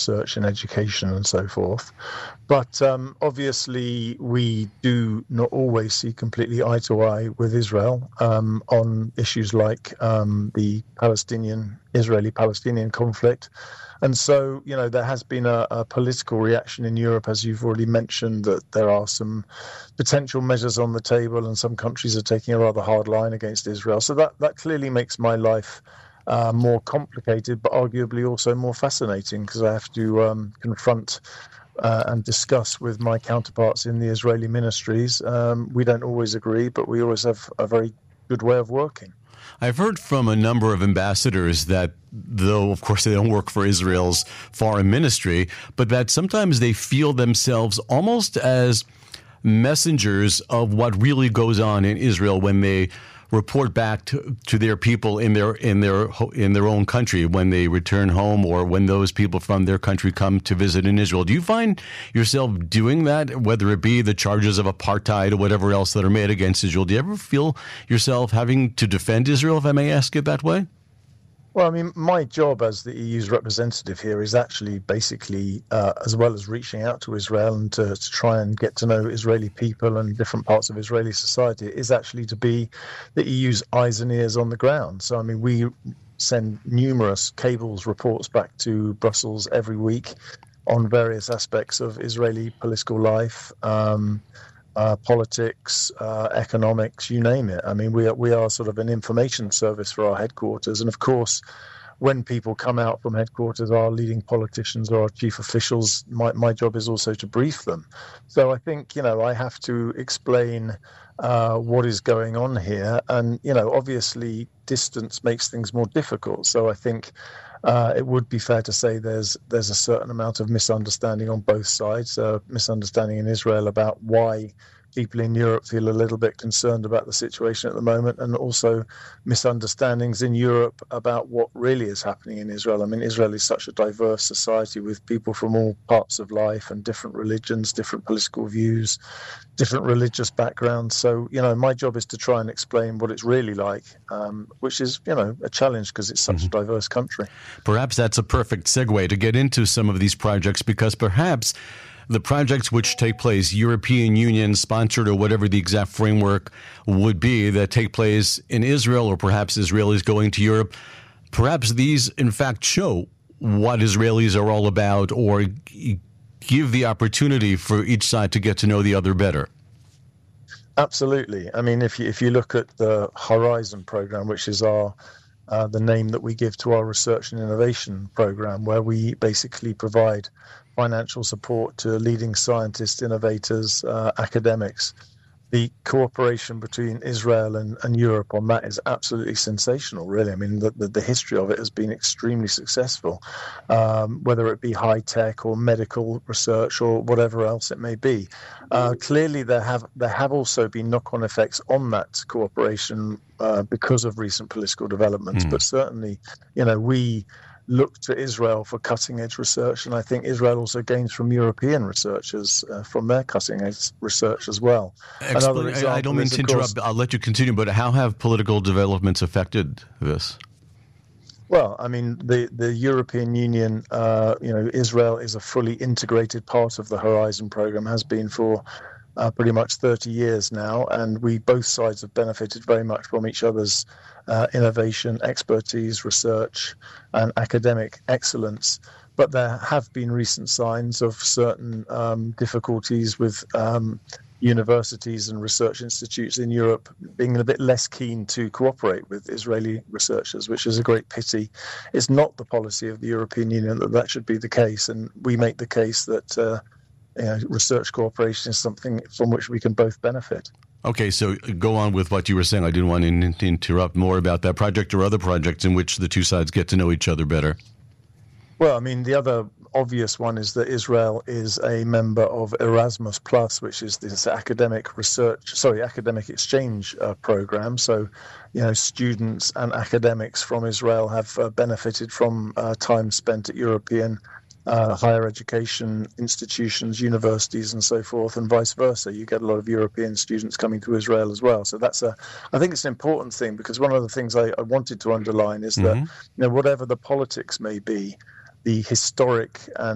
research and education and so forth. But obviously, we do not always see completely eye to eye with Israel on issues like the Israeli-Palestinian conflict. And so, there has been a political reaction in Europe, as you've already mentioned, that there are some potential measures on the table and some countries are taking a rather hard line against Israel. So that clearly makes my life more complicated, but arguably also more fascinating, because I have to confront and discuss with my counterparts in the Israeli ministries. We don't always agree, but we always have a very good way of working. I've heard from a number of ambassadors that, though, of course, they don't work for Israel's foreign ministry, but that sometimes they feel themselves almost as messengers of what really goes on in Israel when they report back to their people in their own country when they return home, or when those people from their country come to visit in Israel. Do you find yourself doing that, whether it be the charges of apartheid or whatever else that are made against Israel? Do you ever feel yourself having to defend Israel, if I may ask it that way? Well, I mean, my job as the EU's representative here is actually basically, as well as reaching out to Israel and to try and get to know Israeli people and different parts of Israeli society, is actually to be the EU's eyes and ears on the ground. So, I mean, we send numerous cables reports back to Brussels every week on various aspects of Israeli political life, politics, economics, you name it. I mean, we are sort of an information service for our headquarters. And of course, when people come out from headquarters, our leading politicians or our chief officials, my job is also to brief them. So I think, I have to explain what is going on here. And, obviously distance makes things more difficult. So I think it would be fair to say there's a certain amount of misunderstanding on both sides, misunderstanding in Israel about why people in Europe feel a little bit concerned about the situation at the moment, and also misunderstandings in Europe about what really is happening in Israel. I mean, Israel is such a diverse society with people from all parts of life and different religions, different political views, different religious backgrounds. So, my job is to try and explain what it's really like, which is, a challenge because it's such a diverse country. Perhaps that's a perfect segue to get into some of these projects, because perhaps the projects which take place, European Union sponsored, or whatever the exact framework would be, that take place in Israel, or perhaps Israelis going to Europe, perhaps these in fact show what Israelis are all about, or give the opportunity for each side to get to know the other better. Absolutely. I mean, if you look at the Horizon program, which is the name that we give to our research and innovation program, where we basically provide financial support to leading scientists, innovators, academics. The cooperation between Israel and Europe on that is absolutely sensational, really. I mean, the history of it has been extremely successful, whether it be high tech or medical research or whatever else it may be. Clearly, there have also been knock-on effects on that cooperation because of recent political developments. But certainly, we look to Israel for cutting-edge research, and I think Israel also gains from European researchers from their cutting-edge research as well. I don't mean to interrupt. I'll let you continue, but how have political developments affected this? Well, I mean, the European Union, Israel is a fully integrated part of the Horizon program, has been for pretty much 30 years now, and both sides have benefited very much from each other's innovation, expertise, research, and academic excellence. But there have been recent signs of certain difficulties with universities and research institutes in Europe being a bit less keen to cooperate with Israeli researchers, which is a great pity. It's not the policy of the European Union that should be the case, and we make the case that research cooperation is something from which we can both benefit. Okay, so go on with what you were saying. I didn't want to interrupt. More about that project or other projects in which the two sides get to know each other better. Well, I mean, the other obvious one is that Israel is a member of Erasmus Plus, which is this academic exchange program. So, students and academics from Israel have benefited from time spent at European higher education institutions, universities, and so forth, and vice versa. You get a lot of European students coming to Israel as well. So I think it's an important thing, because one of the things I wanted to underline is that, whatever the politics may be, the historic and